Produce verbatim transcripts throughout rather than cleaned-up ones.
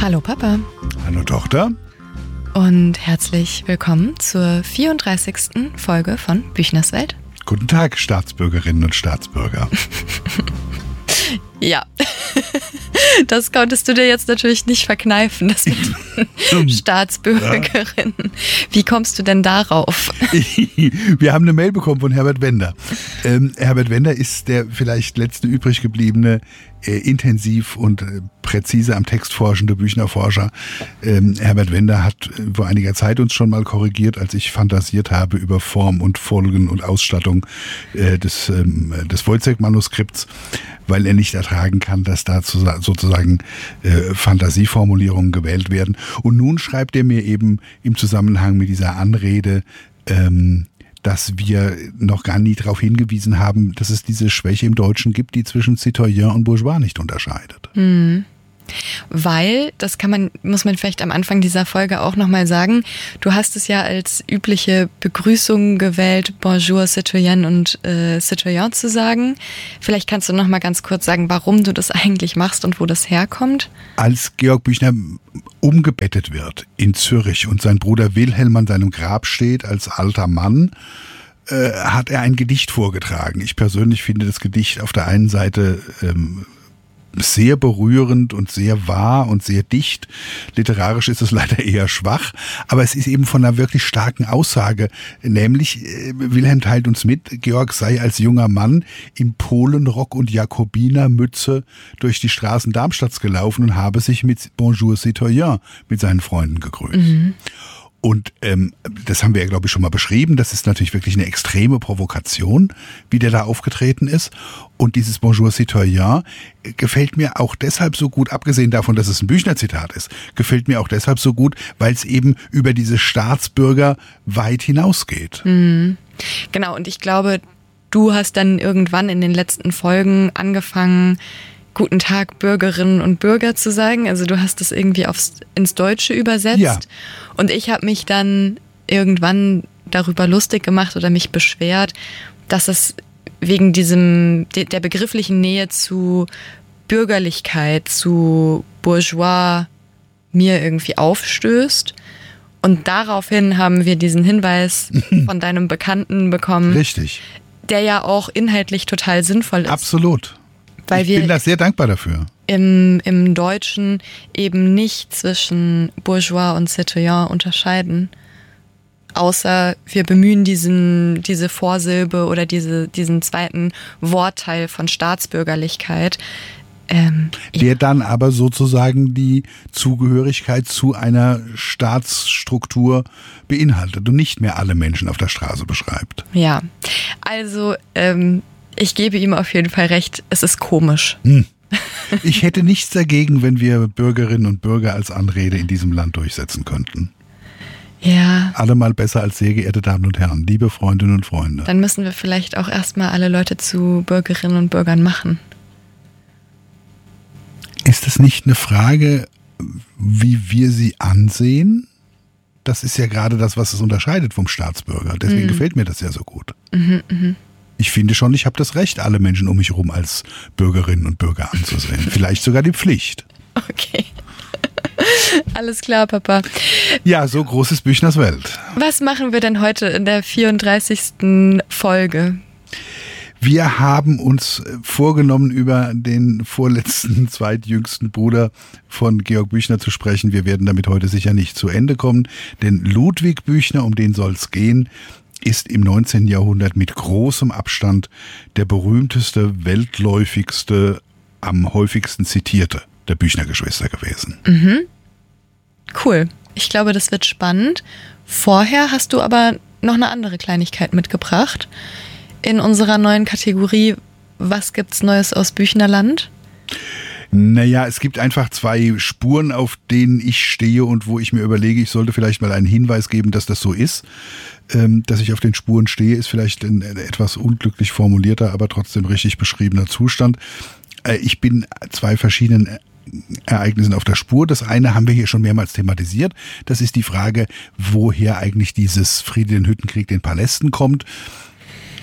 Hallo Papa. Hallo Tochter. Und herzlich willkommen zur vierunddreißigsten Folge von Büchners Welt. Guten Tag, Staatsbürgerinnen und Staatsbürger. Ja, das konntest du dir jetzt natürlich nicht verkneifen, das mit Staatsbürgerinnen. Wie kommst du denn darauf? Wir haben eine Mail bekommen von Herbert Wender. Ähm, Herbert Wender ist der vielleicht letzte übrig gebliebene, äh, intensiv und äh, präzise am Text forschende Büchnerforscher. Ähm, Herbert Wender hat äh, vor einiger Zeit uns schon mal korrigiert, als ich fantasiert habe über Form und Folgen und Ausstattung äh, des, ähm, des Wojciech-Manuskripts, weil er nicht ertragen kann, dass da sozusagen äh, Fantasieformulierungen gewählt werden. Und nun schreibt er mir eben im Zusammenhang mit dieser Anrede, ähm, dass wir noch gar nie darauf hingewiesen haben, dass es diese Schwäche im Deutschen gibt, die zwischen Citoyen und Bourgeois nicht unterscheidet. Hm. Weil, das kann man, muss man vielleicht am Anfang dieser Folge auch nochmal sagen, du hast es ja als übliche Begrüßung gewählt, Bonjour, Citoyen und äh, Citoyen zu sagen. Vielleicht kannst du nochmal ganz kurz sagen, warum du das eigentlich machst und wo das herkommt. Als Georg Büchner umgebettet wird in Zürich und sein Bruder Wilhelm an seinem Grab steht als alter Mann, äh, hat er ein Gedicht vorgetragen. Ich persönlich finde das Gedicht auf der einen Seite ähm, sehr berührend und sehr wahr und sehr dicht. Literarisch ist es leider eher schwach, aber es ist eben von einer wirklich starken Aussage, nämlich äh, Wilhelm teilt uns mit, Georg sei als junger Mann im Polenrock und Jakobinermütze durch die Straßen Darmstadts gelaufen und habe sich mit Bonjour Citoyen mit seinen Freunden gegrüßt. Mhm. Und ähm, das haben wir ja, glaube ich, schon mal beschrieben. Das ist natürlich wirklich eine extreme Provokation, wie der da aufgetreten ist. Und dieses Bonjour Citoyen gefällt mir auch deshalb so gut, abgesehen davon, dass es ein Büchner-Zitat ist, gefällt mir auch deshalb so gut, weil es eben über diese Staatsbürger weit hinausgeht. Mhm. Genau, und ich glaube, du hast dann irgendwann in den letzten Folgen angefangen, Guten Tag, Bürgerinnen und Bürger zu sagen. Also du hast das irgendwie aufs, ins Deutsche übersetzt. Ja. Und ich habe mich dann irgendwann darüber lustig gemacht oder mich beschwert, dass es wegen diesem der begrifflichen Nähe zu Bürgerlichkeit, zu Bourgeois mir irgendwie aufstößt. Und daraufhin haben wir diesen Hinweis von deinem Bekannten bekommen. Richtig. Der ja auch inhaltlich total sinnvoll ist. Absolut. Weil ich wir bin da sehr dankbar dafür. Im, im Deutschen eben nicht zwischen Bourgeois und Citoyen unterscheiden. Außer wir bemühen diesen, diese Vorsilbe oder diese, diesen zweiten Wortteil von Staatsbürgerlichkeit. Ähm, Der dann aber sozusagen die Zugehörigkeit zu einer Staatsstruktur beinhaltet und nicht mehr alle Menschen auf der Straße beschreibt. Ja, also ähm, ich gebe ihm auf jeden Fall recht, es ist komisch. Hm. Ich hätte nichts dagegen, wenn wir Bürgerinnen und Bürger als Anrede in diesem Land durchsetzen könnten. Ja. Allemal besser als sehr geehrte Damen und Herren, liebe Freundinnen und Freunde. Dann müssen wir vielleicht auch erstmal alle Leute zu Bürgerinnen und Bürgern machen. Ist es nicht eine Frage, wie wir sie ansehen? Das ist ja gerade das, was es unterscheidet vom Staatsbürger. Deswegen mhm. gefällt mir das ja so gut. Mhm, mhm. Ich finde schon, ich habe das Recht, alle Menschen um mich herum als Bürgerinnen und Bürger anzusehen. Vielleicht sogar die Pflicht. Okay. Alles klar, Papa. Ja, so groß ist Büchners Welt. Was machen wir denn heute in der vierunddreißigsten Folge? Wir haben uns vorgenommen, über den vorletzten, zweitjüngsten Bruder von Georg Büchner zu sprechen. Wir werden damit heute sicher nicht zu Ende kommen, denn Ludwig Büchner, um den soll es gehen, ist im neunzehnten Jahrhundert mit großem Abstand der berühmteste, weltläufigste, am häufigsten zitierte der Büchner-Geschwister gewesen. Mhm. Cool. Ich glaube, das wird spannend. Vorher hast du aber noch eine andere Kleinigkeit mitgebracht. In unserer neuen Kategorie, was gibt's Neues aus Büchnerland? Naja, es gibt einfach zwei Spuren, auf denen ich stehe und wo ich mir überlege, ich sollte vielleicht mal einen Hinweis geben, dass das so ist. Ähm, dass ich auf den Spuren stehe, ist vielleicht ein etwas unglücklich formulierter, aber trotzdem richtig beschriebener Zustand. Äh, ich bin zwei verschiedenen Ereignissen auf der Spur. Das eine haben wir hier schon mehrmals thematisiert. Das ist die Frage, woher eigentlich dieses Friede den Hüttenkrieg den Palästen kommt.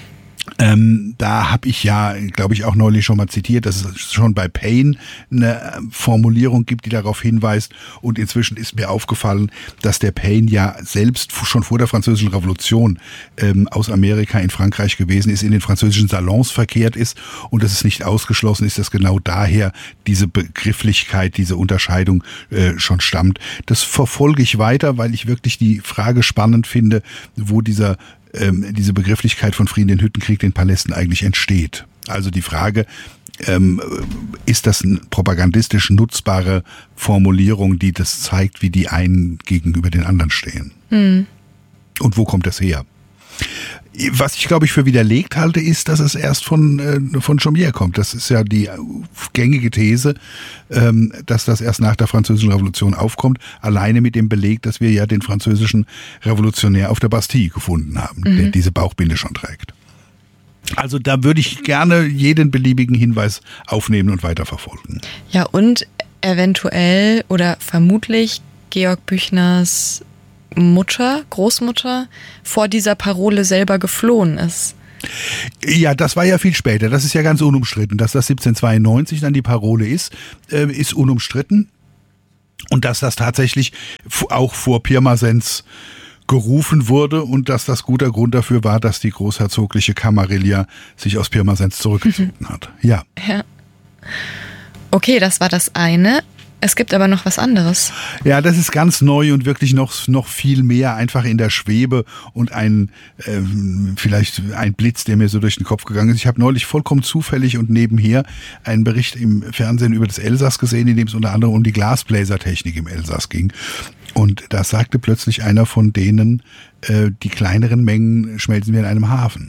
Ähm, da habe ich ja, glaube ich, auch neulich schon mal zitiert, dass es schon bei Paine eine Formulierung gibt, die darauf hinweist. Und inzwischen ist mir aufgefallen, dass der Paine ja selbst schon vor der Französischen Revolution ähm, aus Amerika in Frankreich gewesen ist, in den französischen Salons verkehrt ist und dass es nicht ausgeschlossen ist, dass genau daher diese Begrifflichkeit, diese Unterscheidung äh, schon stammt. Das verfolge ich weiter, weil ich wirklich die Frage spannend finde, wo dieser diese Begrifflichkeit von Frieden, den Hüttenkrieg, den Palästen eigentlich entsteht. Also die Frage, ähm, ist das eine propagandistisch nutzbare Formulierung, die das zeigt, wie die einen gegenüber den anderen stehen? Mhm. Und wo kommt das her? Was ich, glaube ich, für widerlegt halte, ist, dass es erst von, äh, von Chaumière kommt. Das ist ja die gängige These, ähm, dass das erst nach der Französischen Revolution aufkommt. Alleine mit dem Beleg, dass wir ja den französischen Revolutionär auf der Bastille gefunden haben, mhm. der diese Bauchbinde schon trägt. Also da würde ich gerne jeden beliebigen Hinweis aufnehmen und weiterverfolgen. Ja, und eventuell oder vermutlich Georg Büchners Mutter, Großmutter, vor dieser Parole selber geflohen ist. Ja, das war ja viel später. Das ist ja ganz unumstritten. Dass das siebzehnhundertzweiundneunzig dann die Parole ist, äh, ist unumstritten. Und dass das tatsächlich auch vor Pirmasens gerufen wurde und dass das guter Grund dafür war, dass die großherzogliche Camarilla sich aus Pirmasens zurückgezogen mhm. hat. Ja. ja. Okay, das war das eine. Es gibt aber noch was anderes. Ja, das ist ganz neu und wirklich noch, noch viel mehr einfach in der Schwebe und ein, äh, vielleicht ein Blitz, der mir so durch den Kopf gegangen ist. Ich habe neulich vollkommen zufällig und nebenher einen Bericht im Fernsehen über das Elsass gesehen, in dem es unter anderem um die Glasbläsertechnik im Elsass ging. Und da sagte plötzlich einer von denen, äh, die kleineren Mengen schmelzen wir in einem Hafen.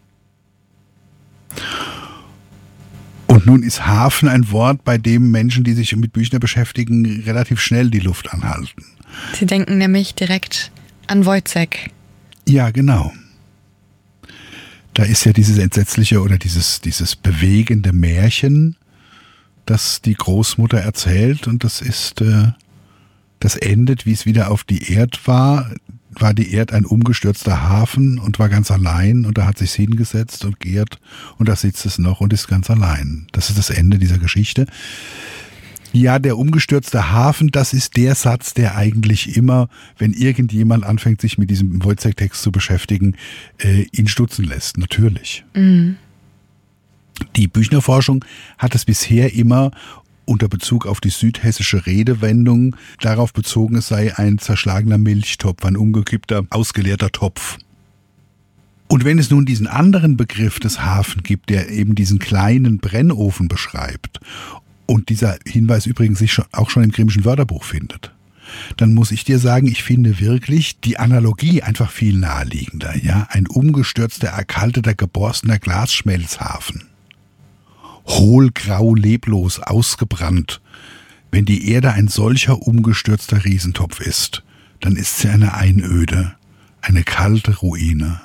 Und nun ist Hafen ein Wort, bei dem Menschen, die sich mit Büchner beschäftigen, relativ schnell die Luft anhalten. Sie denken nämlich direkt an Wojciech. Ja, genau. Da ist ja dieses entsetzliche oder dieses, dieses bewegende Märchen, das die Großmutter erzählt. Und das ist, äh, das endet, wie es wieder auf die Erd war. War die Erd ein umgestürzter Hafen und war ganz allein und da hat sich's hingesetzt und gärt und da sitzt es noch und ist ganz allein. Das ist das Ende dieser Geschichte. Ja, der umgestürzte Hafen, das ist der Satz, der eigentlich immer, wenn irgendjemand anfängt, sich mit diesem Wojciech-Text zu beschäftigen, äh, ihn stutzen lässt, natürlich. Mhm. Die Büchner-Forschung hat es bisher immer unter Bezug auf die südhessische Redewendung darauf bezogen, es sei ein zerschlagener Milchtopf, ein umgekippter, ausgeleerter Topf. Und wenn es nun diesen anderen Begriff des Hafen gibt, der eben diesen kleinen Brennofen beschreibt, und dieser Hinweis übrigens sich schon, auch schon im Grimmschen Wörterbuch findet, dann muss ich dir sagen, ich finde wirklich die Analogie einfach viel naheliegender. Ja? Ein umgestürzter, erkalteter, geborstener Glasschmelzhafen. Hohlgrau, leblos, ausgebrannt. Wenn die Erde ein solcher umgestürzter Riesentopf ist, dann ist sie eine Einöde, eine kalte Ruine.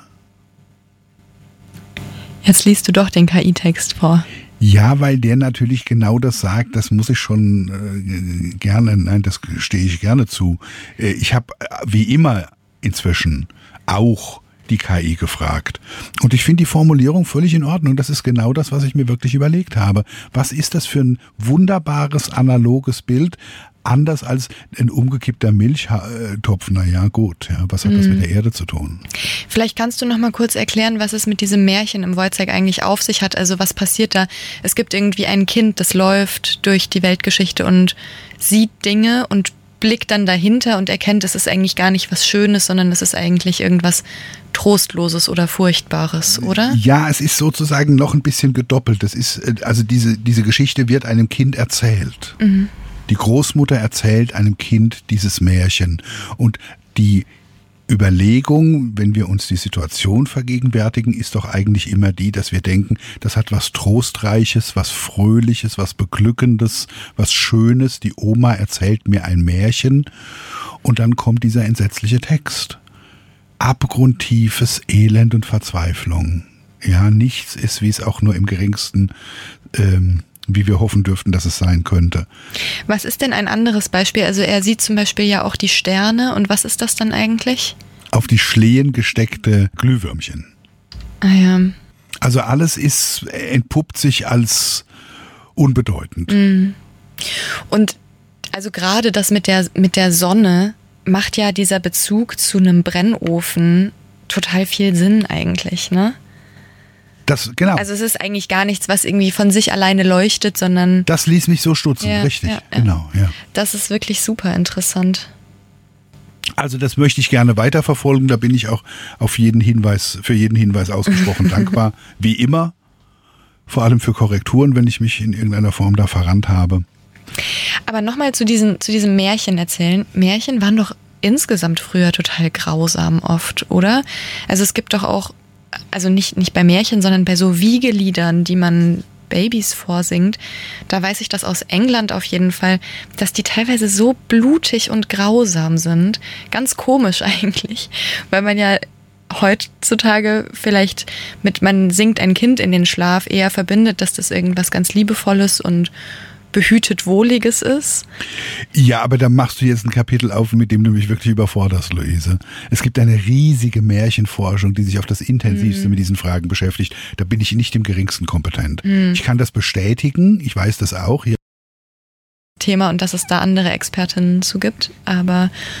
Jetzt liest du doch den K I-Text vor. Ja, weil der natürlich genau das sagt, das muss ich schon äh, gerne, nein, das stehe ich gerne zu. Äh, ich habe äh, wie immer inzwischen auch die K I gefragt. Und ich finde die Formulierung völlig in Ordnung. Das ist genau das, was ich mir wirklich überlegt habe. Was ist das für ein wunderbares, analoges Bild? Anders als ein umgekippter Milchtopf. Na ja, gut. Ja, was hat das mit der Erde zu tun? Vielleicht kannst du noch mal kurz erklären, was es mit diesem Märchen im Wojciech eigentlich auf sich hat. Also was passiert da? Es gibt irgendwie ein Kind, das läuft durch die Weltgeschichte und sieht Dinge und blickt dann dahinter und erkennt, es ist eigentlich gar nicht was Schönes, sondern es ist eigentlich irgendwas Trostloses oder Furchtbares, oder? Ja, es ist sozusagen noch ein bisschen gedoppelt. Das ist, also diese, diese Geschichte wird einem Kind erzählt. Mhm. Die Großmutter erzählt einem Kind dieses Märchen. Und die Überlegung, wenn wir uns die Situation vergegenwärtigen, ist doch eigentlich immer die, dass wir denken, das hat was Trostreiches, was Fröhliches, was Beglückendes, was Schönes. Die Oma erzählt mir ein Märchen und dann kommt dieser entsetzliche Text. Abgrundtiefes Elend und Verzweiflung. Ja, nichts ist, wie es auch nur im geringsten, ähm, wie wir hoffen dürften, dass es sein könnte. Was ist denn ein anderes Beispiel? Also er sieht zum Beispiel ja auch die Sterne und was ist das dann eigentlich? Auf die Schlehen gesteckte Glühwürmchen. Ah ja. Also alles ist, entpuppt sich als unbedeutend. Mhm. Und also gerade das mit der, mit der Sonne macht ja dieser Bezug zu einem Brennofen total viel Sinn eigentlich, ne? Das, genau. Also es ist eigentlich gar nichts, was irgendwie von sich alleine leuchtet, sondern... Das ließ mich so stutzen, ja, richtig, ja, ja. genau, ja. Das ist wirklich super interessant. Also das möchte ich gerne weiterverfolgen, da bin ich auch auf jeden Hinweis, für jeden Hinweis ausgesprochen dankbar, wie immer, vor allem für Korrekturen, wenn ich mich in irgendeiner Form da verrannt habe. Aber nochmal zu diesen, zu diesem Märchen erzählen. Märchen waren doch insgesamt früher total grausam oft, oder? Also es gibt doch auch, also nicht, nicht bei Märchen, sondern bei so Wiegeliedern, die man Babys vorsingt, da weiß ich das aus England auf jeden Fall, dass die teilweise so blutig und grausam sind. Ganz komisch eigentlich, weil man ja heutzutage vielleicht mit, man singt ein Kind in den Schlaf eher verbindet, dass das irgendwas ganz Liebevolles und behütet Wohliges ist. Ja, aber da machst du jetzt ein Kapitel auf, mit dem du mich wirklich überforderst, Luise. Es gibt eine riesige Märchenforschung, die sich auf das Intensivste mm. mit diesen Fragen beschäftigt. Da bin ich nicht im geringsten kompetent. Mm. Ich kann das bestätigen, ich weiß das auch. Hier Thema und dass es da andere Expertinnen zu gibt, aber